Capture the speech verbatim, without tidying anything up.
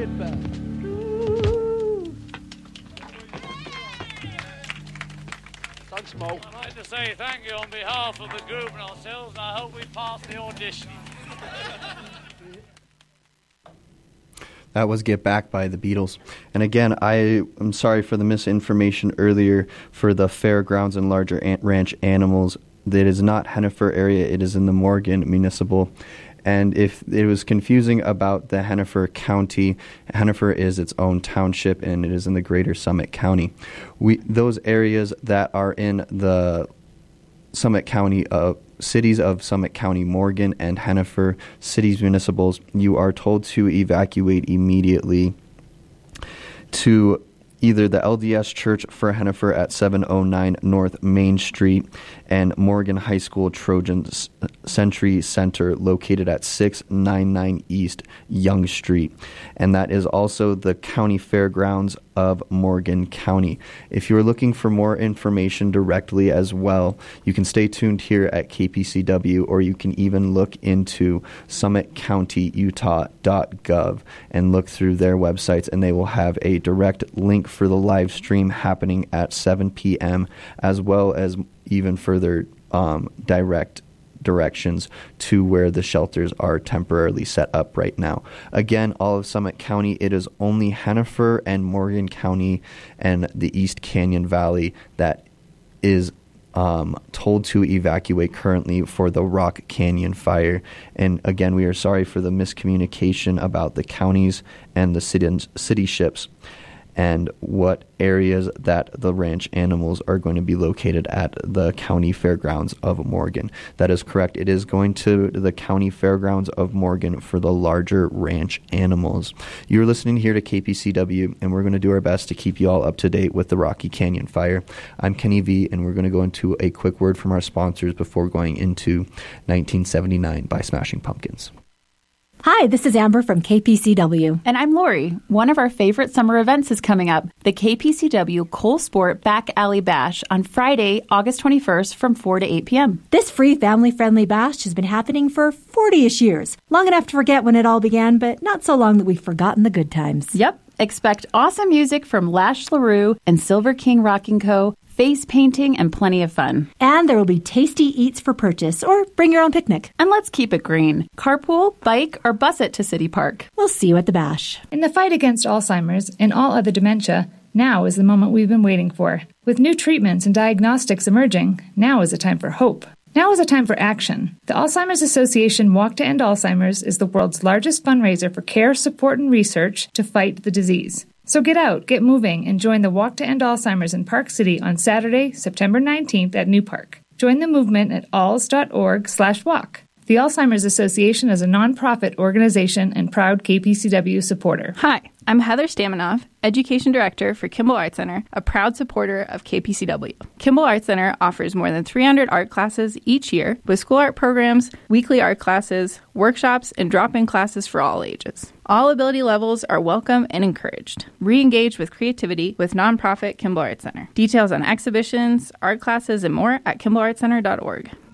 get back. Thanks, Mo. I'd like to say thank you on behalf of the group and ourselves, and I hope we pass the audition. That was Get Back by the Beatles. And again, I am sorry for the misinformation earlier for the fairgrounds and larger ant ranch animals. It is not Hennifer area. It is in the Morgan Municipal. And if it was confusing about the Hennifer County, Hennifer is its own township, and it is in the greater Summit County. We Those areas that are in the Summit County uh, cities of Summit County, Morgan, and Hennifer cities municipals, you are told to evacuate immediately to either the L D S Church for Hennifer at seven oh nine North Main Street and Morgan High School Trojan Century Center located at six ninety-nine East Young Street. And that is also the county fairgrounds of Morgan County. If you're looking for more information directly as well, you can stay tuned here at K P C W, or you can even look into summit county utah dot gov and look through their websites, and they will have a direct link for the live stream happening at seven p.m. as well as even further um, direct directions to where the shelters are temporarily set up right now. Again, all of Summit County, it is only Hennifer and Morgan County and the East Canyon Valley that is um, told to evacuate currently for the Rock Canyon fire. And again, we are sorry for the miscommunication about the counties and the city, city ships and what areas that the ranch animals are going to be located at the county fairgrounds of Morgan. That is correct. It is going to the county fairgrounds of Morgan for the larger ranch animals. You're listening here to K P C W, and we're going to do our best to keep you all up to date with the Rocky Canyon fire. I'm Kenny V, and we're going to go into a quick word from our sponsors before going into nineteen seventy-nine by Smashing Pumpkins. Hi, this is Amber from K P C W. And I'm Lori. One of our favorite summer events is coming up, the K P C W Cole Sport Back Alley Bash on Friday, August twenty-first from four to eight p.m. This free family-friendly bash has been happening for forty-ish years. Long enough to forget when it all began, but not so long that we've forgotten the good times. Yep. Expect awesome music from Lash LaRue and Silver King Rocking Co., face painting, and plenty of fun. And there will be tasty eats for purchase, or bring your own picnic. And let's keep it green. Carpool, bike, or bus it to City Park. We'll see you at the bash. In the fight against Alzheimer's and all other dementia, now is the moment we've been waiting for. With new treatments and diagnostics emerging, now is a time for hope. Now is a time for action. The Alzheimer's Association Walk to End Alzheimer's is the world's largest fundraiser for care, support, and research to fight the disease. So get out, get moving, and join the Walk to End Alzheimer's in Park City on Saturday, September nineteenth at New Park. Join the movement at alz.org slash walk. The Alzheimer's Association is a nonprofit organization and proud K P C W supporter. Hi, I'm Heather Staminoff, Education Director for Kimball Art Center, a proud supporter of K P C W. Kimball Art Center offers more than three hundred art classes each year with school art programs, weekly art classes, workshops, and drop-in classes for all ages. All ability levels are welcome and encouraged. Re-engage with creativity with nonprofit Kimball Art Center. Details on exhibitions, art classes, and more at kimball art center dot org.